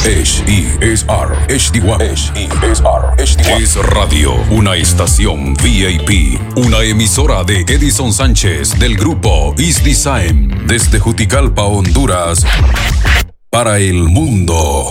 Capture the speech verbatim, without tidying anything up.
H E S R H D one. H E S R H D one. Es Radio, una estación V I P, una emisora de Edison Sánchez del grupo Is Design, desde Juticalpa, Honduras, para el mundo.